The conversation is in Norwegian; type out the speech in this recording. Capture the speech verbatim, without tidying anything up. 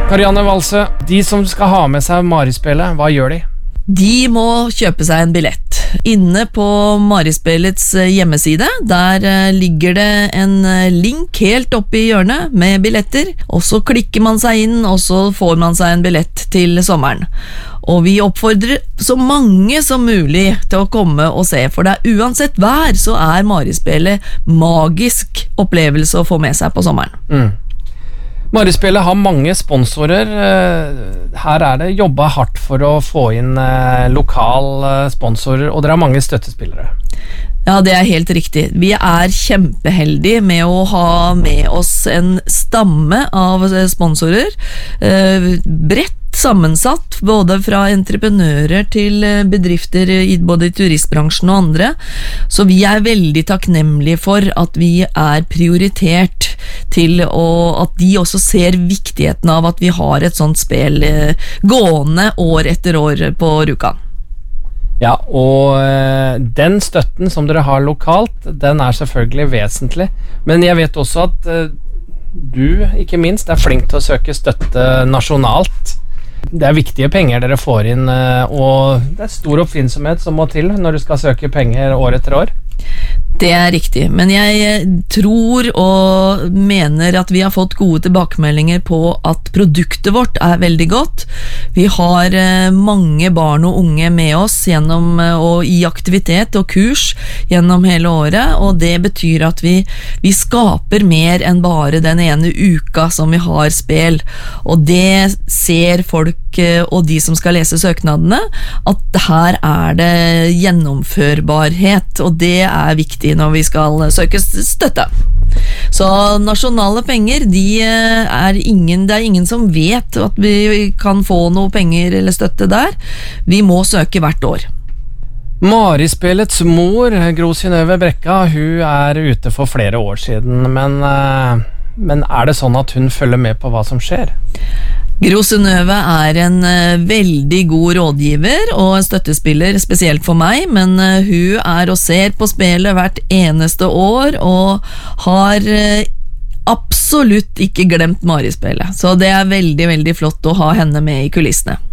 Karianne Walsø, de som skal ha med seg Marispillet, hva gjør de? De må kjøpe seg en billett. Inne på Marispillets hjemmeside, der ligger det en link helt oppe i hjørnet med billetter, og så klikker man seg inn, og så får man seg en billett til sommeren. Og vi oppfordrer så mange som mulig til å komme og se, for det er uansett vær, så er Marispillet magisk opplevelse å få med seg på sommeren. Mm. Marispillet har mange sponsorer. Her er det jobbet hardt for å få inn lokal sponsorer, og dere har mange støttespillere. Ja, det er helt riktig. Vi er kjempeheldige med å ha med oss en stamme av sponsorer, bredt sammensatt, både fra entreprenører til bedrifter i både i turistbransjen og andre, så vi er veldig takknemlige for at vi er prioritert til å, at de også ser viktigheten av at vi har et sånt spill gående år etter år på Rjukan. Ja, og øh, den støtten som dere har lokalt, den er selvfølgelig vesentlig, men jeg vet også at øh, du, ikke minst, er flink til å søke støtte nasjonalt. Det er viktige penger dere får inn, og det er stor oppfinnsomhet som må til når du skal søke penger år etter år. Det er riktig, men jeg tror og mener at vi har fått gode tilbakemeldinger på at produktet vårt er veldig godt. Vi har mange barn og unge med oss gjennom, og i aktivitet og kurs gjennom hele året, og det betyr at vi, vi skaper mer enn bare den ene uka som vi har spill, og det ser folk og de som skal lese søknadene, at her er det gjennomførbarhet, og det er viktig når vi skal søke støtte. Så nasjonale penger, de er ingen, det er ingen som vet at vi kan få noe penger eller støtte der. Vi må søke hvert år. Marispillets mor, Gro Synnøve Brekka, hun er ute for flere år siden, men, men er det sånn at hun følger med på hva som skjer? Gro Synnøve er en uh, veldig god rådgiver og støttespiller, spesielt for meg, men uh, hun er og ser på spillet hvert eneste år, og har uh, absolutt ikke glemt Marispillet. Så det er veldig, veldig flott å ha henne med i kulissene.